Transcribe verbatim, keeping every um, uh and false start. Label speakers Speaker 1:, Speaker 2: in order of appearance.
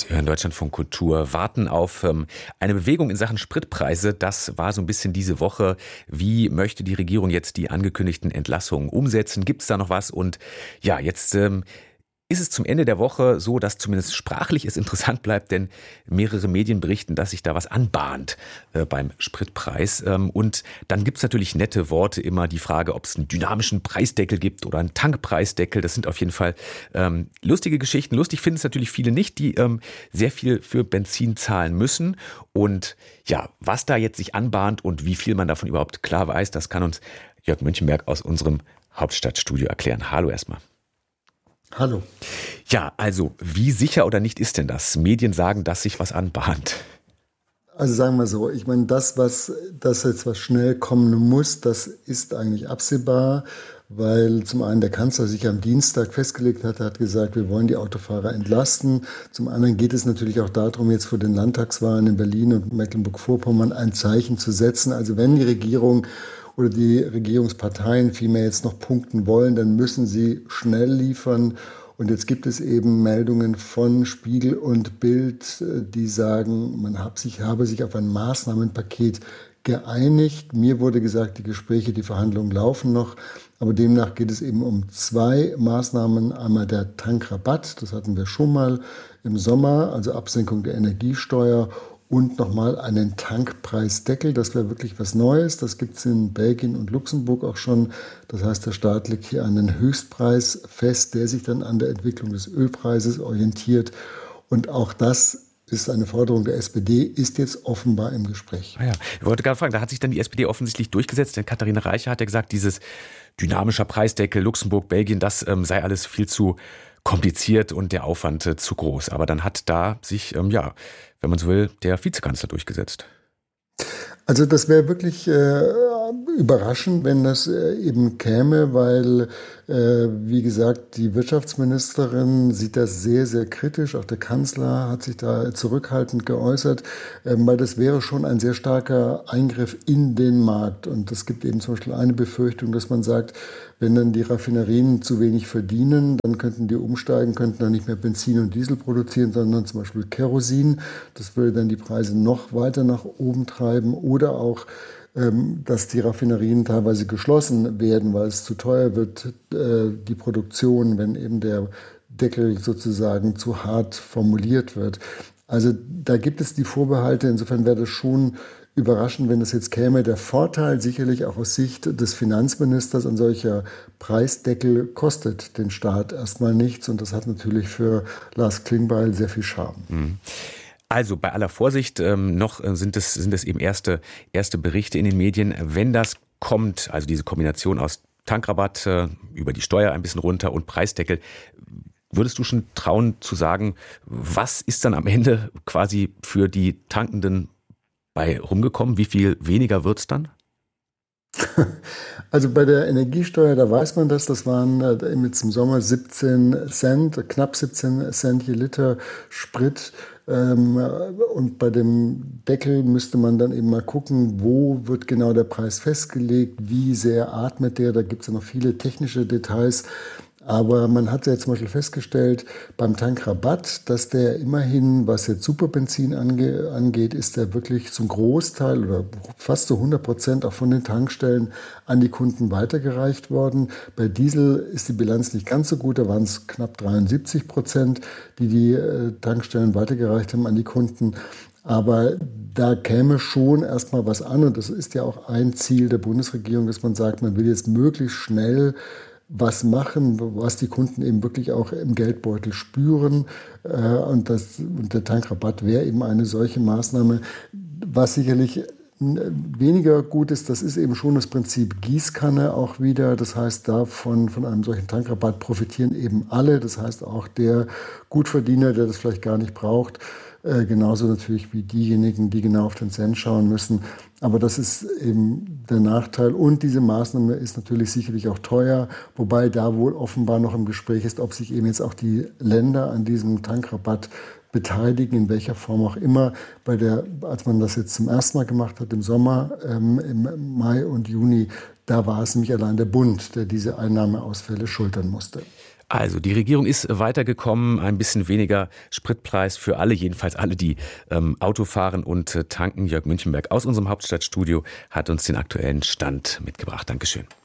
Speaker 1: Sie hören Deutschlandfunk Kultur, warten auf ähm, eine Bewegung in Sachen Spritpreise. Das war so ein bisschen diese Woche. Wie möchte die Regierung jetzt die angekündigten Entlassungen umsetzen? Gibt es da noch was? Und ja, jetzt ähm, ist es zum Ende der Woche so, dass zumindest sprachlich es interessant bleibt, denn mehrere Medien berichten, dass sich da was anbahnt äh, beim Spritpreis. Ähm, und dann gibt es natürlich nette Worte, immer die Frage, ob es einen dynamischen Preisdeckel gibt oder einen Tankpreisdeckel. Das sind auf jeden Fall ähm, lustige Geschichten. Lustig finden es natürlich viele nicht, die ähm, sehr viel für Benzin zahlen müssen. Und ja, was da jetzt sich anbahnt und wie viel man davon überhaupt klar weiß, das kann uns Jörg Mönchenberg aus unserem Hauptstadtstudio erklären. Hallo erstmal.
Speaker 2: Hallo.
Speaker 1: Ja, also wie sicher oder nicht ist denn das? Medien sagen, dass sich was anbahnt.
Speaker 2: Also sagen wir so, ich meine, das, was das jetzt was schnell kommen muss, das ist eigentlich absehbar, weil zum einen der Kanzler sich am Dienstag festgelegt hat, hat gesagt, wir wollen die Autofahrer entlasten. Zum anderen geht es natürlich auch darum, jetzt vor den Landtagswahlen in Berlin und Mecklenburg-Vorpommern ein Zeichen zu setzen. Also wenn die Regierung oder die Regierungsparteien vielmehr jetzt noch punkten wollen, dann müssen sie schnell liefern. Und jetzt gibt es eben Meldungen von Spiegel und Bild, die sagen, man habe sich, habe sich auf ein Maßnahmenpaket geeinigt. Mir wurde gesagt, die Gespräche, die Verhandlungen laufen noch. Aber demnach geht es eben um zwei Maßnahmen. Einmal der Tankrabatt, das hatten wir schon mal im Sommer, also Absenkung der Energiesteuer. Und nochmal einen Tankpreisdeckel, das wäre wirklich was Neues. Das gibt es in Belgien und Luxemburg auch schon. Das heißt, der Staat legt hier einen Höchstpreis fest, der sich dann an der Entwicklung des Ölpreises orientiert. Und auch das ist eine Forderung der S P D, ist jetzt offenbar im Gespräch.
Speaker 1: Ah ja, ich wollte gerade fragen, da hat sich dann die S P D offensichtlich durchgesetzt, denn Katharina Reiche hat ja gesagt, dieses dynamischer Preisdeckel, Luxemburg, Belgien, das ähm, sei alles viel zu kompliziert und der Aufwand äh, zu groß. Aber dann hat da sich, ähm, ja, wenn man so will, der Vizekanzler durchgesetzt.
Speaker 2: Also das wäre wirklich äh, überraschend, wenn das äh, eben käme, weil, äh, wie gesagt, die Wirtschaftsministerin sieht das sehr, sehr kritisch. Auch der Kanzler hat sich da zurückhaltend geäußert, äh, weil das wäre schon ein sehr starker Eingriff in den Markt. Und es gibt eben zum Beispiel eine Befürchtung, dass man sagt, wenn dann die Raffinerien zu wenig verdienen, dann könnten die umsteigen, könnten dann nicht mehr Benzin und Diesel produzieren, sondern zum Beispiel Kerosin. Das würde dann die Preise noch weiter nach oben treiben. Oder auch, ähm, dass die Raffinerien teilweise geschlossen werden, weil es zu teuer wird, äh, die Produktion, wenn eben der Deckel sozusagen zu hart formuliert wird. Also da gibt es die Vorbehalte. Insofern wäre das schon überraschend, wenn das jetzt käme. Der Vorteil sicherlich auch aus Sicht des Finanzministers, ein solcher Preisdeckel kostet den Staat erstmal nichts. Und das hat natürlich für Lars Klingbeil sehr viel Charme.
Speaker 1: Also bei aller Vorsicht, ähm, noch sind es, sind es eben erste, erste Berichte in den Medien. Wenn das kommt, also diese Kombination aus Tankrabatt äh, über die Steuer ein bisschen runter und Preisdeckel, würdest du schon trauen zu sagen, was ist dann am Ende quasi für die Tankenden bei rumgekommen? Wie viel weniger wird's dann?
Speaker 2: Also bei der Energiesteuer, da weiß man das, das waren äh, jetzt im Sommer siebzehn Cent, knapp siebzehn Cent je Liter Sprit. Ähm, und bei dem Deckel müsste man dann eben mal gucken, wo wird genau der Preis festgelegt, wie sehr atmet der, da gibt es ja noch viele technische Details. Aber man hat ja zum Beispiel festgestellt, beim Tankrabatt, dass der immerhin, was jetzt Superbenzin ange, angeht, ist der wirklich zum Großteil oder fast zu hundert Prozent auch von den Tankstellen an die Kunden weitergereicht worden. Bei Diesel ist die Bilanz nicht ganz so gut, da waren es knapp dreiundsiebzig Prozent, die die äh, Tankstellen weitergereicht haben an die Kunden. Aber da käme schon erstmal was an und das ist ja auch ein Ziel der Bundesregierung, dass man sagt, man will jetzt möglichst schnell was machen, was die Kunden eben wirklich auch im Geldbeutel spüren. Und, das, und der Tankrabatt wäre eben eine solche Maßnahme. Was sicherlich weniger gut ist, das ist eben schon das Prinzip Gießkanne auch wieder. Das heißt, davon von einem solchen Tankrabatt profitieren eben alle. Das heißt auch der Gutverdiener, der das vielleicht gar nicht braucht. Äh, genauso natürlich wie diejenigen, die genau auf den Cent schauen müssen. Aber das ist eben der Nachteil. Und diese Maßnahme ist natürlich sicherlich auch teuer, wobei da wohl offenbar noch im Gespräch ist, ob sich eben jetzt auch die Länder an diesem Tankrabatt beteiligen, in welcher Form auch immer. Bei der, als man das jetzt zum ersten Mal gemacht hat im Sommer, ähm, im Mai und Juni, da war es nämlich allein der Bund, der diese Einnahmeausfälle schultern musste.
Speaker 1: Also die Regierung ist weitergekommen, ein bisschen weniger Spritpreis für alle, jedenfalls alle, die ähm, Auto fahren und äh, tanken. Jörg Münchenberg aus unserem Hauptstadtstudio hat uns den aktuellen Stand mitgebracht. Dankeschön.